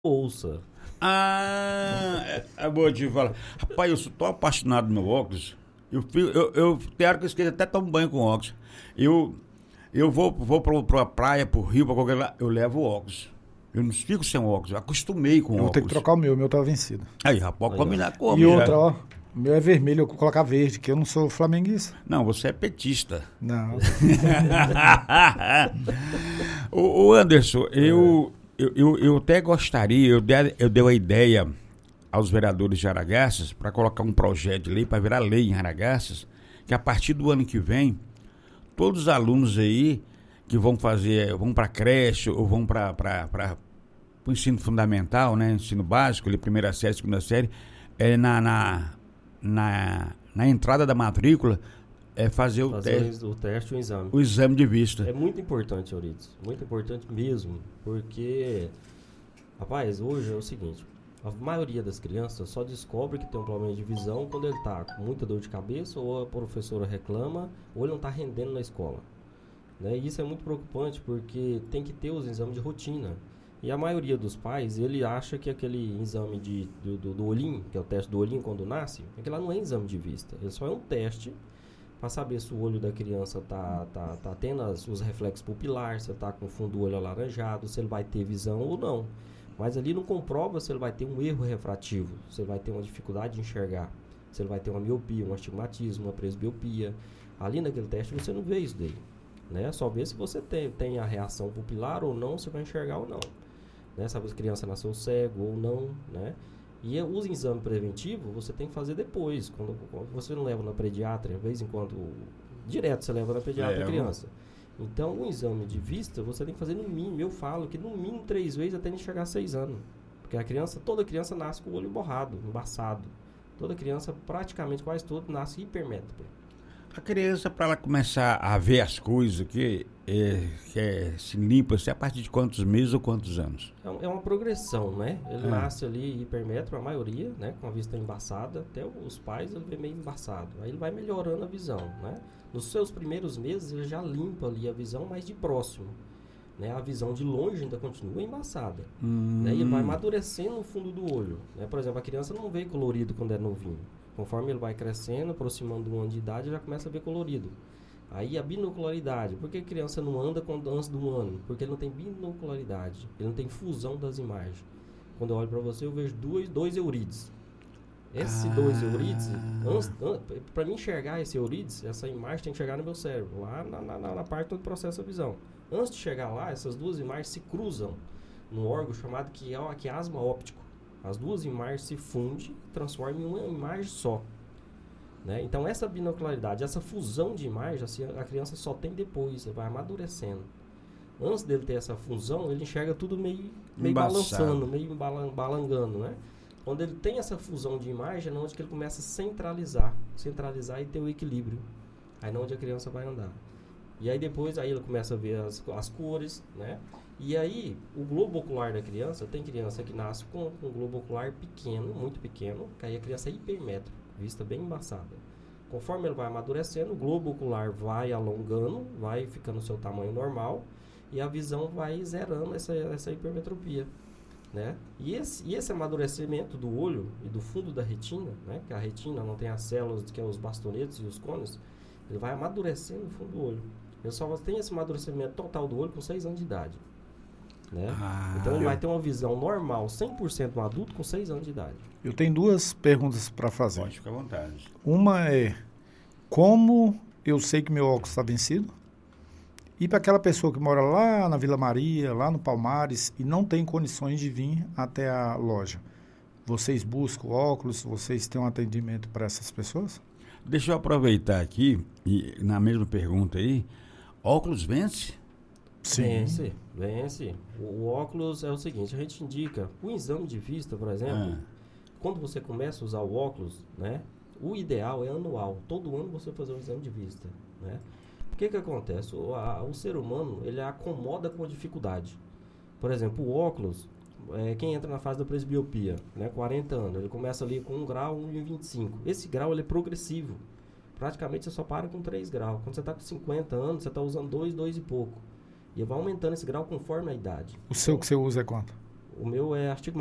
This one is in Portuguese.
ouça. Vou te falar. Rapaz, eu sou tão apaixonado no meu óculos. Eu tem hora que eu esqueço até tomar banho com óculos. Eu vou pra praia, pro rio, pra qualquer lugar, eu levo o óculos. Eu não fico sem óculos, eu acostumei com Eu vou óculos. ter que trocar o meu tá vencido. Aí, rapaz, combinar com o E homem, outra, já. ó, o meu é vermelho, eu vou colocar verde, que eu não sou flamenguista. Não, você é petista. Não. Ô Anderson, eu até gostaria, eu dei uma ideia aos vereadores de Aragarças para colocar um projeto de lei para virar lei em Aragarças, que a partir do ano que vem, todos os alunos aí que vão para creche ou vão para o ensino fundamental, né, ensino básico, ali, primeira série, segunda série, na entrada da matrícula, fazer o teste, o exame. O exame de vista. É muito importante, Euridice. Muito importante mesmo. Porque, rapaz, hoje é o seguinte. A maioria das crianças só descobre que tem um problema de visão quando ele está com muita dor de cabeça, ou a professora reclama, ou ele não está rendendo na escola. Né? E isso é muito preocupante porque tem que ter os exames de rotina. E a maioria dos pais, ele acha que aquele exame do olhinho, que é o teste do olhinho quando nasce, aquilo lá não é exame de vista. Ele só é um teste para saber se o olho da criança tá tendo os reflexos pupilares, se tá com o fundo do olho alaranjado, se ele vai ter visão ou não. Mas ali não comprova se ele vai ter um erro refrativo, se ele vai ter uma dificuldade de enxergar, se ele vai ter uma miopia, um astigmatismo, uma presbiopia. Ali naquele teste você não vê isso daí. Né? Só vê se você tem a reação pupilar ou não, se vai enxergar ou não. Né? Sabe se a criança nasceu cego ou não, né? E os exames preventivos você tem que fazer depois, quando você não leva na pediatra, de vez em quando, direto você leva na pediatra a criança. Então, o exame de vista você tem que fazer no mínimo, eu falo que no mínimo 3 vezes até ele chegar a 6 anos. Porque toda criança nasce com o olho borrado, embaçado. Toda criança, praticamente quase toda, nasce hipermétrope. A criança, para ela começar a ver as coisas que se limpa, a partir de quantos meses ou quantos anos? É uma progressão, né? Ele nasce ali hipermétrope, a maioria, né? Com a vista embaçada, até os pais ele vê meio embaçado. Aí ele vai melhorando a visão, né? Nos seus primeiros meses ele já limpa ali a visão mais de próximo. Né? A visão de longe ainda continua embaçada. Né? E ele vai amadurecendo no fundo do olho. Né? Por exemplo, a criança não vê colorido quando é novinho. Conforme ele vai crescendo, aproximando do 1 ano de idade, já começa a ver colorido. Aí a binocularidade. Por que a criança não anda antes do 1 ano? Porque ele não tem binocularidade. Ele não tem fusão das imagens. Quando eu olho para você, eu vejo dois eurídeos. Esse 2 eurídeos, para mim enxergar esse eurídeos, essa imagem tem que chegar no meu cérebro, lá na parte onde processa a visão. Antes de chegar lá, essas duas imagens se cruzam num órgão chamado quiasma óptico. As duas imagens se fundem e transformam em uma imagem só. Né? Então, essa binocularidade, essa fusão de imagens, assim, a criança só tem depois, ele vai amadurecendo. Antes dele ter essa fusão, ele enxerga tudo meio balançando, meio balangando. Né? Quando ele tem essa fusão de imagem, é onde que ele começa a centralizar e ter o equilíbrio. Aí é onde a criança vai andar. E aí depois ele começa a ver as cores, né? E aí, o globo ocular da criança, tem criança que nasce com um globo ocular pequeno, muito pequeno, que aí a criança é hipermétrope, vista bem embaçada. Conforme ele vai amadurecendo, o globo ocular vai alongando, vai ficando no seu tamanho normal, e a visão vai zerando essa hipermetropia. Né? E esse amadurecimento do olho e do fundo da retina, né? Que a retina não tem as células, que é os bastonetes e os cones, ele vai amadurecendo no fundo do olho. Ele só tem esse amadurecimento total do olho com 6 anos de idade. Né? Então ele vai ter uma visão normal, 100% um adulto com 6 anos de idade. Eu tenho 2 perguntas para fazer. Pode ficar à vontade. Uma é, como eu sei que meu óculos está vencido? E para aquela pessoa que mora lá na Vila Maria, lá no Palmares, e não tem condições de vir até a loja, vocês buscam óculos, vocês têm um atendimento para essas pessoas? Deixa eu aproveitar aqui, e na mesma pergunta aí, óculos vence? Sim. Vence. O óculos é o seguinte, a gente indica, o exame de vista, por exemplo, quando você começa a usar o óculos, né, o ideal é anual, todo ano você fazer um exame de vista, né? O que acontece? O ser humano, ele acomoda com a dificuldade. Por exemplo, o óculos, quem entra na fase da presbiopia, né, 40 anos, ele começa ali com 1 grau, 1,25. Esse grau ele é progressivo. Praticamente você só para com 3 graus. Quando você está com 50 anos, você está usando 2 e pouco. E vai aumentando esse grau conforme a idade. O seu que você usa é quanto? O meu é astigmatismo